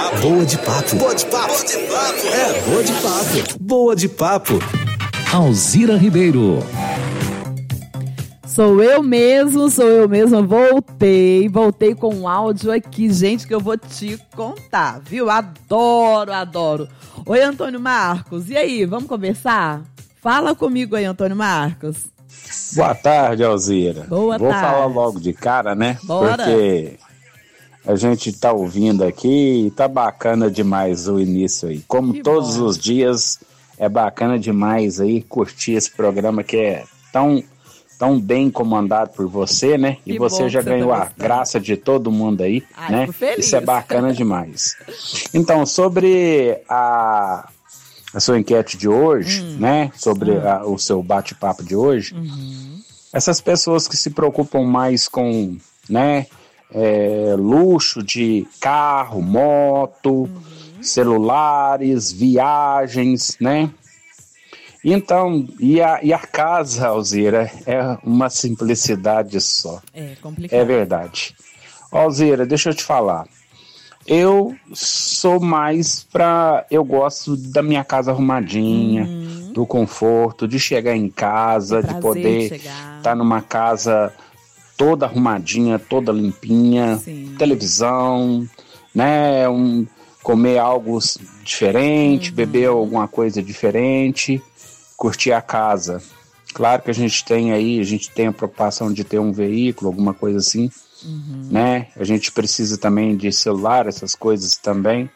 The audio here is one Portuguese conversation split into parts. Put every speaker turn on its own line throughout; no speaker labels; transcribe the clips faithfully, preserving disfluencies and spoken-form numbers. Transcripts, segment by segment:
papo. Boa de papo. Boa de papo. Boa de papo. É, boa de papo. Boa de papo.
Alzira Ribeiro.
Sou eu mesmo, sou eu mesma, voltei, voltei com um áudio aqui, gente, que eu vou te contar, viu? Adoro, adoro. Oi, Antônio Marcos, e aí, vamos conversar? Fala comigo aí, Antônio Marcos.
Boa tarde, Alzira.
Boa
Vou
tarde.
falar logo de cara, né?
Bora.
Porque a gente tá ouvindo aqui e tá bacana demais o início aí. Como
Que
todos
bom.
os dias, é bacana demais aí curtir esse programa que é tão... tão bem comandado por você, né?
Que
e você
bom
já
que você
ganhou
tá
a
gostando.
graça de todo mundo aí,
Ai,
né?
fico feliz.
Isso é bacana demais. Então, sobre a, a sua enquete de hoje,
Hum.
né? Sobre
Hum.
a- o seu bate-papo de hoje,
Uhum.
essas pessoas que se preocupam mais com, né? é, luxo de carro, moto,
Uhum.
celulares, viagens, né? Então, e a, e a casa, Alzira, é uma simplicidade só.
É complicado.
É verdade. Alzira, deixa eu te falar. Eu sou mais pra... Eu gosto da minha casa arrumadinha,
Uhum.
do conforto, de chegar em casa,
Prazer
de poder
de chegar.
estar numa casa toda arrumadinha, toda limpinha,
Sim.
televisão, né? Um, comer algo s- diferente,
Uhum.
beber alguma coisa diferente, curtir a casa. Claro que a gente tem aí, a gente tem a preocupação de ter um veículo, alguma coisa assim,
Uhum.
né? A gente precisa também de celular, essas coisas também.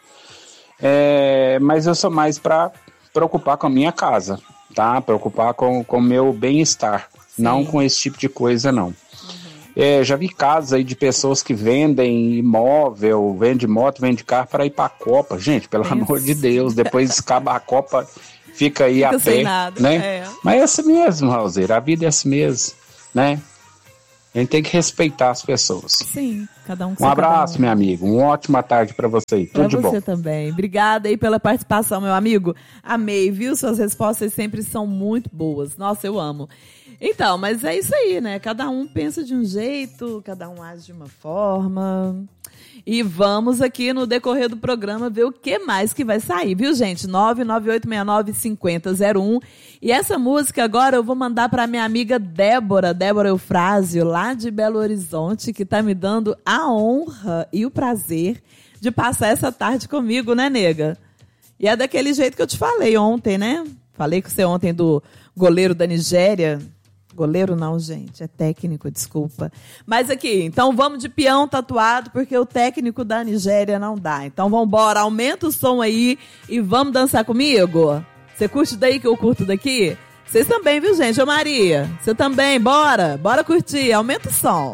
É, mas eu sou mais para preocupar com a minha casa, tá? Preocupar com o meu bem-estar, não com esse tipo de coisa, não. É, já vi casos aí de pessoas que vendem imóvel, vende moto, vende carro para ir para a Copa. Gente, pelo
Pensa.
amor de Deus, depois acaba a Copa, fica aí
Fica
a
sem
pé,
nada,
né?
é.
Mas é assim mesmo, Raulzeira, a vida é assim mesmo, né? A gente tem que respeitar as pessoas.
Sim, cada um com
Um
seu
abraço,
cada um.
meu amigo, uma ótima tarde para você aí,
Pra
tudo de bom.
você também. Obrigada aí pela participação, meu amigo. Amei, viu? Suas respostas sempre são muito boas. Nossa, eu amo. Então, mas é isso aí, né? Cada um pensa de um jeito, cada um age de uma forma. E vamos aqui no decorrer do programa ver o que mais que vai sair, viu, gente? nove nove oito seis nove cinco zero zero um. E essa música agora eu vou mandar para minha amiga Débora, Débora Eufrásio, lá de Belo Horizonte, que tá me dando a honra e o prazer de passar essa tarde comigo, né, nega? E é daquele jeito que eu te falei ontem, né? Falei com você ontem do goleiro da Nigéria. Goleiro não, gente, é técnico, desculpa. Mas aqui, então vamos de peão tatuado, porque o técnico da Nigéria não dá. Então vamos embora, aumenta o som aí e vamos dançar comigo? Você curte daí que eu curto daqui? Vocês também, viu, gente? Ô Maria, você também, bora? Bora curtir, aumenta o som.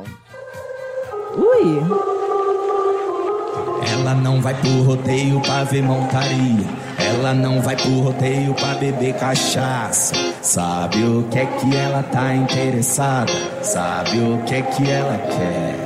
Ui!
Ela não vai pro rodeio pra ver montaria. Ela não vai pro rodeio pra beber cachaça. Sabe o que é que ela tá interessada? Sabe o que é que ela quer?